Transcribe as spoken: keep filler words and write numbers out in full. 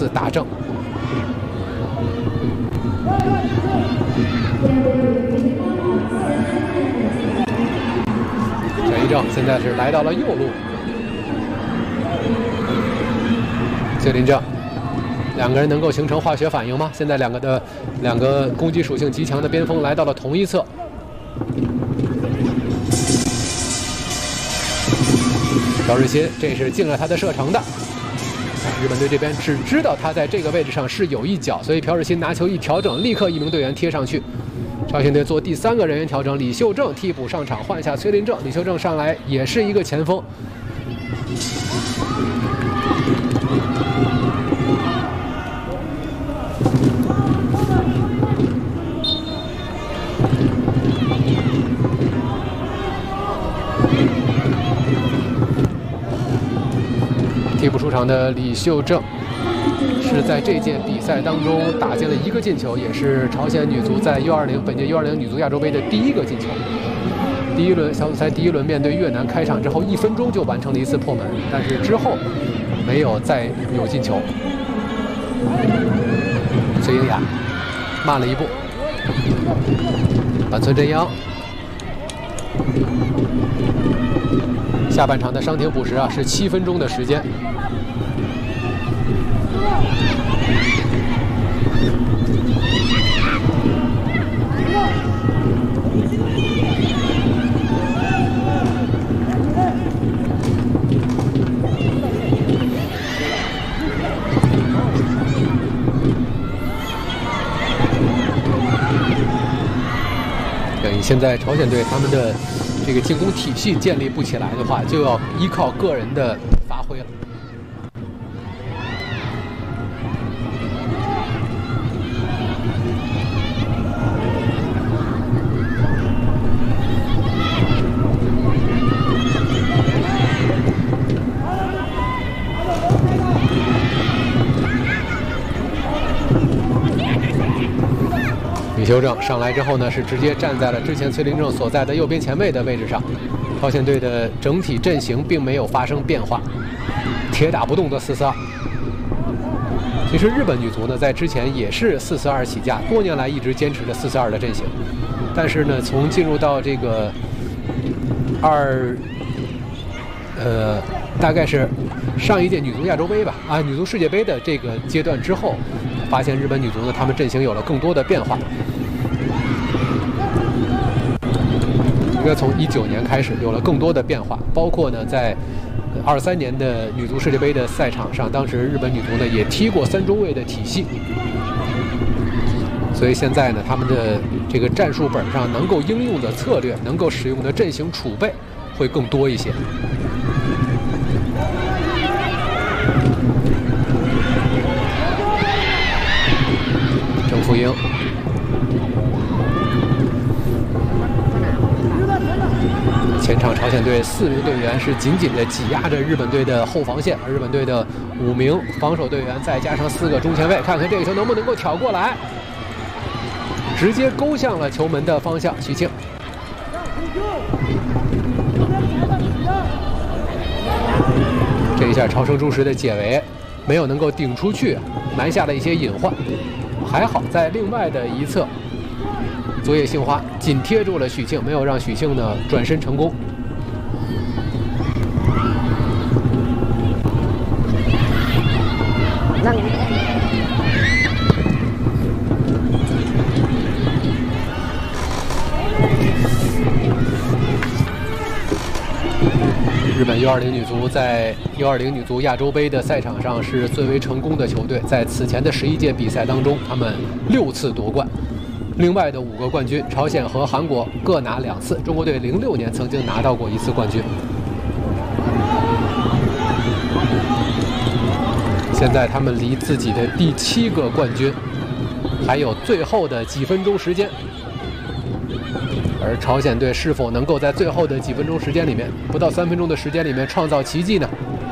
次打正。陈一正现在是来到了右路，崔林正。 两个人能够形成化学反应吗？现在两个的两个攻击属性极强的边锋来到了同一侧。朴日新，这是进了他的射程的。日本队这边只知道他在这个位置上是有一脚，所以朴日新拿球一调整，立刻一名队员贴上去。朝鲜队做第三个人员调整，李秀正替补上场，换下崔林正。李秀正上来也是一个前锋。 替补出场的李秀正是在这届比赛当中打进了一个进球，也是朝鲜女足在 U 二零本届 U 二零女足亚洲杯的第一个进球。第一轮小组赛第一轮面对越南开场之后，一分钟就完成了一次破门，但是之后没有再有进球。崔英雅慢了一步，板村真央。 下半场的伤停补时啊，是七分钟的时间。对，现在朝鲜队他们的。 这个进攻体系建立不起来的话，就要依靠个人的发挥了。李秀正上来之后呢，是直接站在了之前崔林正所在的右边前卫的位置上。朝鲜队的整体阵型并没有发生变化，铁打不动的四四二。其实日本女足呢，在之前也是四四二起家，多年来一直坚持着四四二的阵型。但是呢，从进入到这个二呃，大概是上一届女足亚洲杯吧，啊，女足世界杯的这个阶段之后，发现日本女足呢，她们阵型有了更多的变化。 应该从一九年开始有了更多的变化，包括呢，在二三年的女足世界杯的赛场上，当时日本女足呢也踢过三中卫的体系，所以现在呢，他们的这个战术本上能够应用的策略，能够使用的阵型储备会更多一些。郑福英。 前场朝鲜队四名队员是紧紧地挤压着日本队的后防线，而日本队的五名防守队员再加上四个中前卫，看看这个球能不能够挑过来，直接勾向了球门的方向。许沁，这一下超生忠实的解围没有能够顶出去，埋下了一些隐患，还好在另外的一侧。 佐野杏花紧贴住了许沁，没有让许沁呢转身成功。日本 U 二零女足在 U 二零女足亚洲杯的赛场上是最为成功的球队，在此前的十一届比赛当中，他们六次夺冠。 另外的五个冠军，朝鲜和韩国各拿两次，中国队零六年曾经拿到过一次冠军。现在他们离自己的第七个冠军还有最后的几分钟时间，而朝鲜队是否能够在最后的几分钟时间里面，不到三分钟的时间里面创造奇迹呢？